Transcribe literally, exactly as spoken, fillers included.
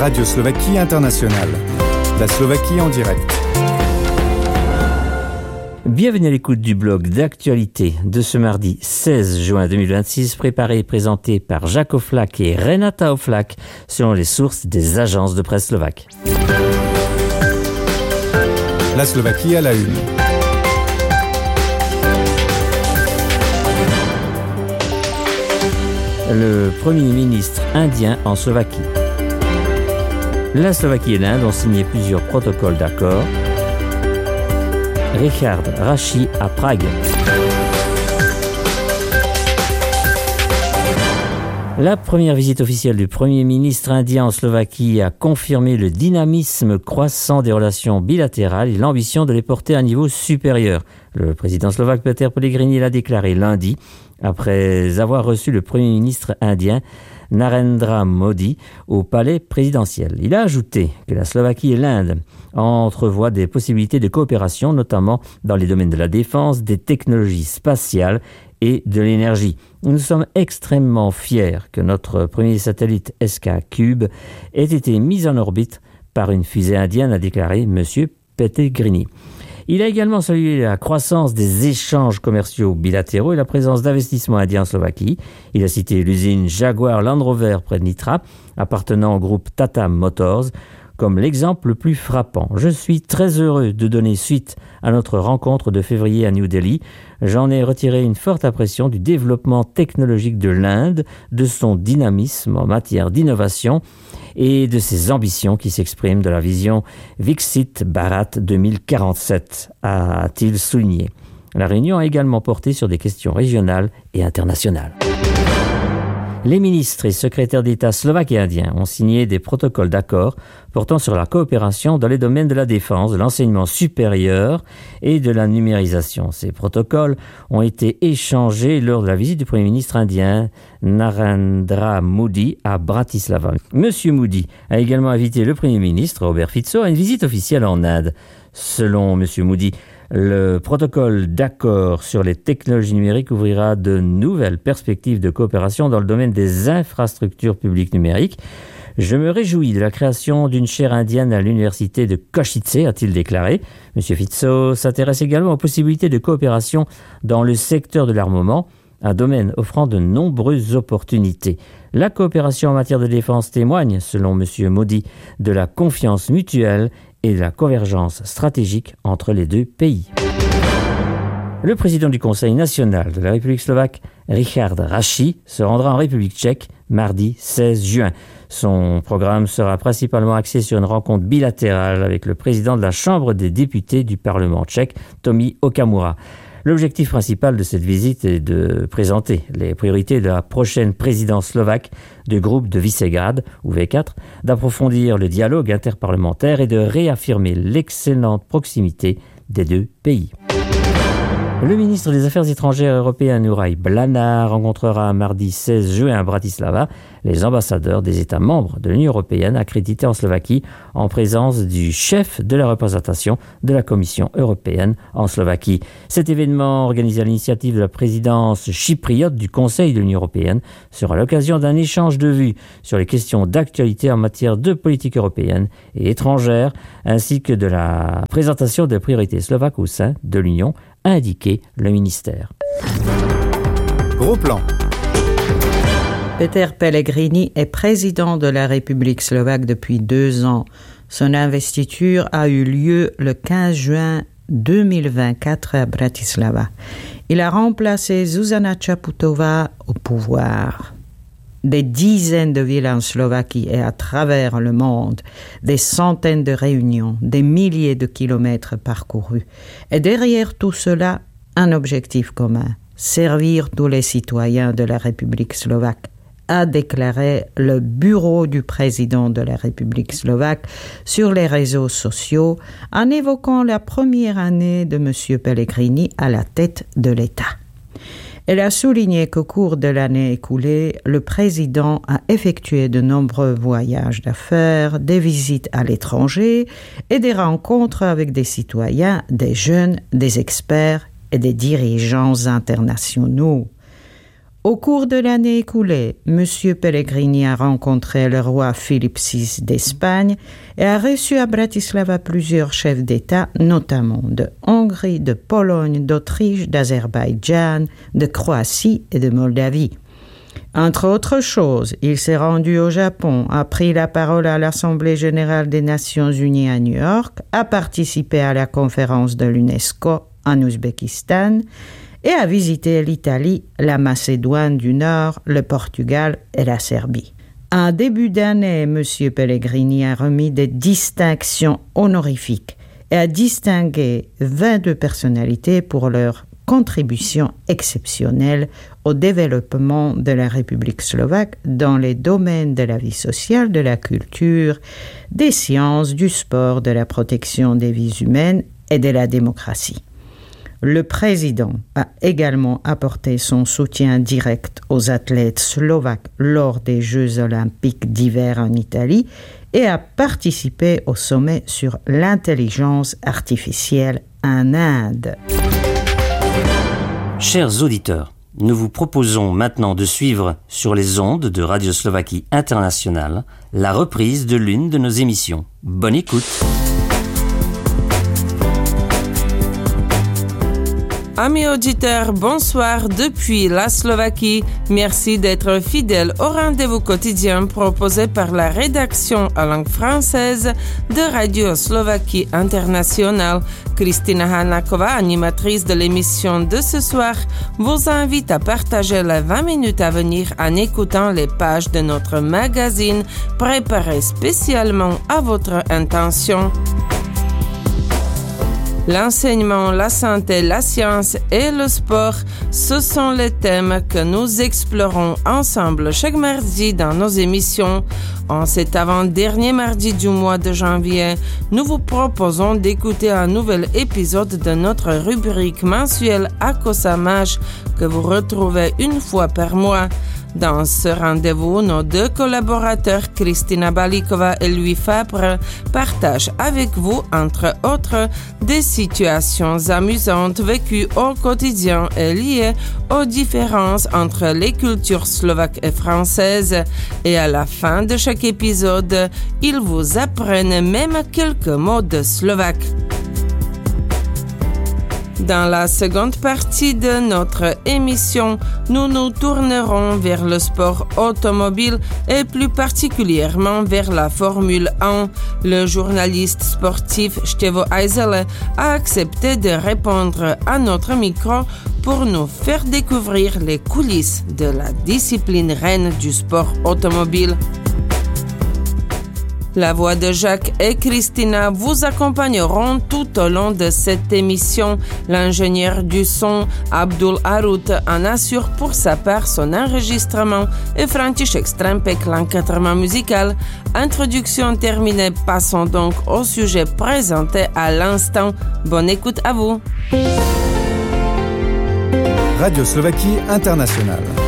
Radio Slovaquie Internationale. La Slovaquie en direct. Bienvenue à l'écoute du blog d'actualité de ce mardi seize juin deux mille vingt-six, préparé et présenté par Jacques Oflak et Renata Oflak, selon les sources des agences de presse slovaques. La Slovaquie à la une. Le Premier ministre indien en Slovaquie. La Slovaquie et l'Inde ont signé plusieurs protocoles d'accord. Richard Raši à Prague. La première visite officielle du Premier ministre indien en Slovaquie a confirmé le dynamisme croissant des relations bilatérales et l'ambition de les porter à un niveau supérieur. Le président slovaque Peter Pellegrini l'a déclaré lundi, après avoir reçu le Premier ministre indien Narendra Modi au palais présidentiel. Il a ajouté que la Slovaquie et l'Inde entrevoient des possibilités de coopération, notamment dans les domaines de la défense, des technologies spatiales et de l'énergie. Nous sommes extrêmement fiers que notre premier satellite S K Cube ait été mis en orbite par une fusée indienne, a déclaré M. Pellegrini. Il a également salué la croissance des échanges commerciaux bilatéraux et la présence d'investissements indiens en Slovaquie. Il a cité l'usine Jaguar Land Rover près de Nitra, appartenant au groupe Tata Motors, comme l'exemple le plus frappant. Je suis très heureux de donner suite à notre rencontre de février à New Delhi. J'en ai retiré une forte impression du développement technologique de l'Inde, de son dynamisme en matière d'innovation et de ses ambitions qui s'expriment de la vision Viksit Bharat deux mille quarante-sept, a-t-il souligné. La réunion a également porté sur des questions régionales et internationales. Les ministres et secrétaires d'État slovaques et indiens ont signé des protocoles d'accord portant sur la coopération dans les domaines de la défense, de l'enseignement supérieur et de la numérisation. Ces protocoles ont été échangés lors de la visite du Premier ministre indien Narendra Modi à Bratislava. Monsieur Modi a également invité le Premier ministre Robert Fico à une visite officielle en Inde. Selon Monsieur Modi, le protocole d'accord sur les technologies numériques ouvrira de nouvelles perspectives de coopération dans le domaine des infrastructures publiques numériques. Je me réjouis de la création d'une chaire indienne à l'université de Košice, a-t-il déclaré. M. Fico s'intéresse également aux possibilités de coopération dans le secteur de l'armement, un domaine offrant de nombreuses opportunités. La coopération en matière de défense témoigne, selon M. Modi, de la confiance mutuelle et de la convergence stratégique entre les deux pays. Le président du Conseil national de la République slovaque, Richard Raši, se rendra en République tchèque mardi seize juin. Son programme sera principalement axé sur une rencontre bilatérale avec le président de la Chambre des députés du Parlement tchèque, Tomio Okamura. L'objectif principal de cette visite est de présenter les priorités de la prochaine présidence slovaque du groupe de Visegrad, ou V quatre, d'approfondir le dialogue interparlementaire et de réaffirmer l'excellente proximité des deux pays. Le ministre des Affaires étrangères européen Uri Blana rencontrera mardi seize juin à Bratislava les ambassadeurs des États membres de l'Union européenne accrédités en Slovaquie en présence du chef de la représentation de la Commission européenne en Slovaquie. Cet événement, organisé à l'initiative de la présidence chypriote du Conseil de l'Union européenne, sera l'occasion d'un échange de vues sur les questions d'actualité en matière de politique européenne et étrangère, ainsi que de la présentation des priorités slovaques au sein de l'Union, a indiqué le ministère. Gros plan. Peter Pellegrini est président de la République slovaque depuis deux ans. Son investiture a eu lieu le quinze juin deux mille vingt-quatre à Bratislava. Il a remplacé Zuzana Čaputová au pouvoir. Des dizaines de villes en Slovaquie et à travers le monde, des centaines de réunions, des milliers de kilomètres parcourus. Et derrière tout cela, un objectif commun, servir tous les citoyens de la République slovaque, a déclaré le bureau du président de la République slovaque sur les réseaux sociaux en évoquant la première année de M. Pellegrini à la tête de l'État. Elle a souligné qu'au cours de l'année écoulée, le président a effectué de nombreux voyages d'affaires, des visites à l'étranger et des rencontres avec des citoyens, des jeunes, des experts et des dirigeants internationaux. Au cours de l'année écoulée, M. Pellegrini a rencontré le roi Philippe six d'Espagne et a reçu à Bratislava plusieurs chefs d'État, notamment de Hongrie, de Pologne, d'Autriche, d'Azerbaïdjan, de Croatie et de Moldavie. Entre autres choses, il s'est rendu au Japon, a pris la parole à l'Assemblée générale des Nations unies à New York, a participé à la conférence de l'UNESCO en Ouzbékistan et a visité l'Italie, la Macédoine du Nord, le Portugal et la Serbie. En début d'année, M. Pellegrini a remis des distinctions honorifiques et a distingué vingt-deux personnalités pour leur contribution exceptionnelle au développement de la République slovaque dans les domaines de la vie sociale, de la culture, des sciences, du sport, de la protection des vies humaines et de la démocratie. Le président a également apporté son soutien direct aux athlètes slovaques lors des Jeux olympiques d'hiver en Italie et a participé au sommet sur l'intelligence artificielle en Inde. Chers auditeurs, nous vous proposons maintenant de suivre sur les ondes de Radio Slovaquie Internationale la reprise de l'une de nos émissions. Bonne écoute! Amis auditeurs, bonsoir depuis la Slovaquie. Merci d'être fidèles au rendez-vous quotidien proposé par la rédaction en langue française de Radio Slovaquie Internationale. Kristina Hanakova, animatrice de l'émission de ce soir, vous invite à partager les vingt minutes à venir en écoutant les pages de notre magazine préparé spécialement à votre intention. L'enseignement, la santé, la science et le sport, ce sont les thèmes que nous explorons ensemble chaque mardi dans nos émissions. En cet avant-dernier mardi du mois de janvier, nous vous proposons d'écouter un nouvel épisode de notre rubrique mensuelle Akosamage que vous retrouvez une fois par mois. Dans ce rendez-vous, nos deux collaborateurs, Kristina Balikova et Louis Fabre, partagent avec vous, entre autres, des situations amusantes vécues au quotidien et liées aux différences entre les cultures slovaques et françaises. Et à la fin de chaque épisode, ils vous apprennent même quelques mots de slovaque. Dans la seconde partie de notre émission, nous nous tournerons vers le sport automobile et plus particulièrement vers la Formule un. Le journaliste sportif Stevo Eisele a accepté de répondre à notre micro pour nous faire découvrir les coulisses de la discipline reine du sport automobile. La voix de Jacques et Kristina vous accompagneront tout au long de cette émission. L'ingénieur du son, Abdul Arut, en assure pour sa part son enregistrement et František Strempek l'encadrement musical. Introduction terminée, passons donc au sujet présenté à l'instant. Bonne écoute à vous. Radio Slovaquie Internationale.